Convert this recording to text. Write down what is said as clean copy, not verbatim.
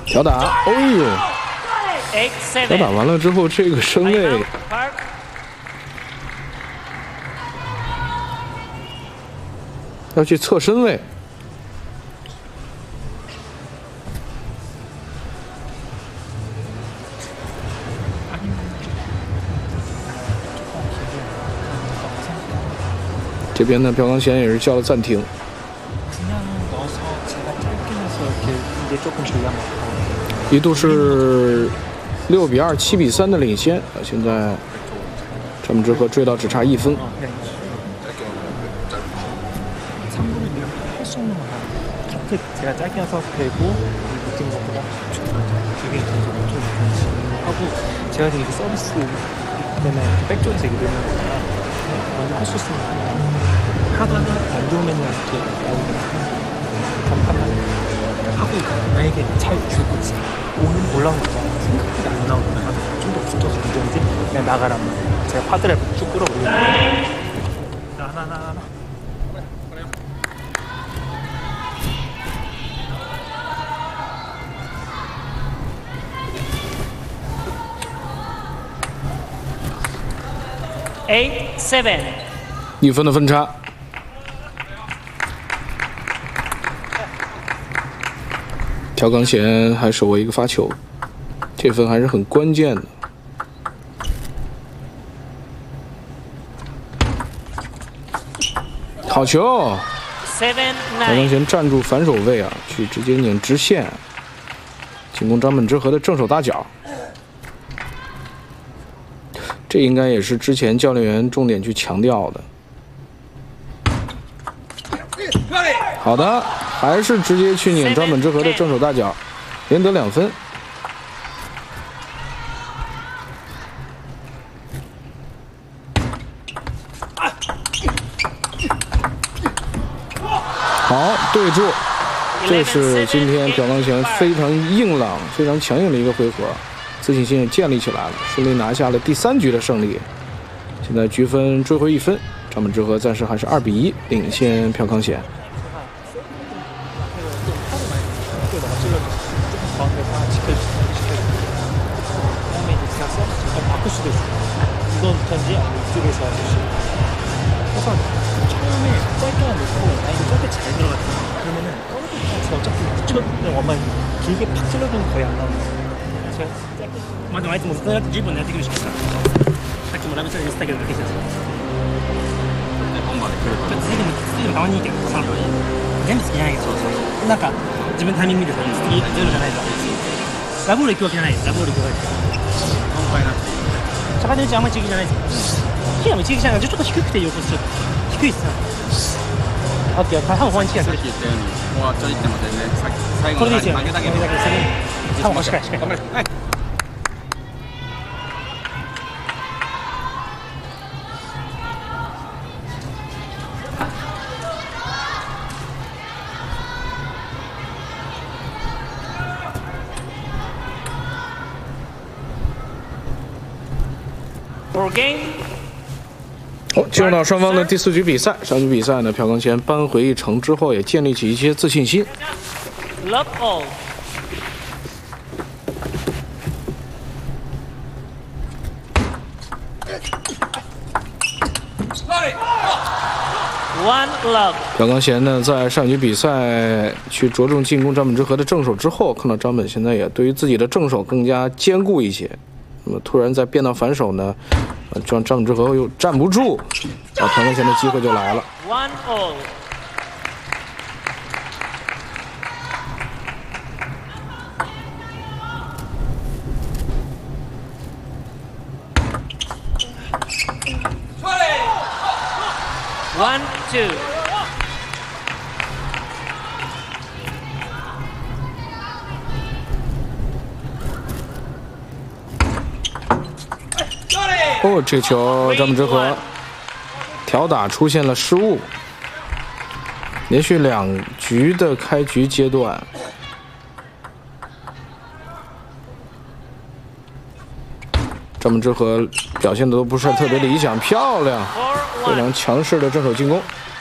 挑打，哦呦！挑打完了之后，这个身位要去测身位。这边呢，朴刚贤也是叫了暂停。一度是6比2、7比3的领先，现在张本智和追到只差1分。 제가 짧게 와서 되고 느낀 것보다 되게 하고 제가 되게 서비스 때문에 백쪽에서 이기는 거니까 먼저 할 수 있으면 하다가 안 좋으면 이렇게 잠깐만 하고 나에게 잘 주고 오는 올라온 거잖아. 생각보다 안 나오거든. 좀 더 붙어서 문제인지 그냥 나가란 말이야. 제가 파드를 쭉 끌어올리고 하나 8-7， 1分的分差。朴刚贤还手握一个发球，这分还是很关键的。好球！朴刚贤站住反手位啊，去直接拧直线，进攻张本智和的正手大脚。这应该也是之前教练员重点去强调的。好的，还是直接去拧张本智和的正手大脚，连得2分。好，对住，这是今天朴刚贤非常硬朗、非常强硬的一个回合。自信心也建立起来了，顺利拿下了第3局的胜利。现在局分追回1分，张本智和暂时还是2比1领先朴刚贤。 まあでもあいつもずっとやって10分やってくるしかさっきもラブチャレンジしたけどだけじゃん本番で来るから次でもたまにいいけど3分全部好きじゃないけどなんか自分タイミング見てさ次ゼロじゃないぞラボール行くわけじゃないラボール行くわけ本番なって坂手打ちあんまり一撃じゃないですよ一撃じゃないちょっと低くて横ちょっと低いっすなオッケー多分本番に近いさっき言ったようにもうちょいっても全然最後の負けだけ多分しっかりしっかりはい好，进入到双方的第4局比赛。上局比赛呢，朴刚贤扳回一城之后，也建立起一些自信心。 Love all。One love。 朴刚贤呢，在上局比赛去着重进攻张本智和的正手之后，看到张本现在也对于自己的正手更加坚固一些。那么突然再变到反手呢，张本智和又站不住，朴刚贤的机会就来了。 One all。One two。 哦，这球张本智和挑打出现了失误，连续2局的开局阶段，张本智和表现的都不是特别理想，漂亮，非常强势的正手进攻。